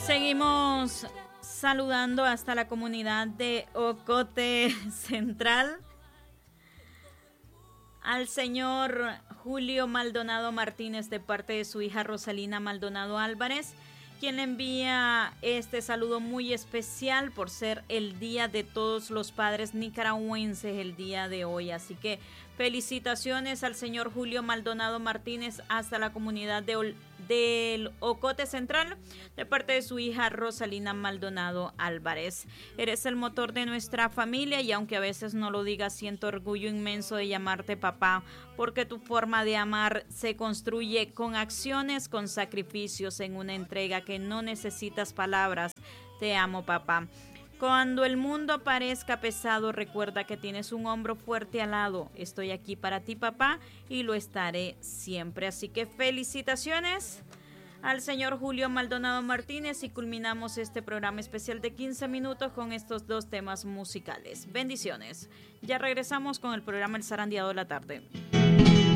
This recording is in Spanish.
Seguimos saludando hasta la comunidad de Ocote Central al señor Julio Maldonado Martínez de parte de su hija Rosalina Maldonado Álvarez, quien le envía este saludo muy especial por ser el Día de Todos los Padres Nicaragüenses el día de hoy. Así que felicitaciones al señor Julio Maldonado Martínez hasta la comunidad del Ocote Central de parte de su hija Rosalina Maldonado Álvarez. Eres el motor de nuestra familia y aunque a veces no lo digas, siento orgullo inmenso de llamarte papá, porque tu forma de amar se construye con acciones, con sacrificios, en una entrega que no necesitas palabras. Te amo, papá. Cuando el mundo parezca pesado, recuerda que tienes un hombro fuerte al lado. Estoy aquí para ti, papá, y lo estaré siempre. Así que felicitaciones al señor Julio Maldonado Martínez y culminamos este programa especial de 15 minutos con estos dos temas musicales. Bendiciones. Ya regresamos con el programa El Zarandeado de la Tarde.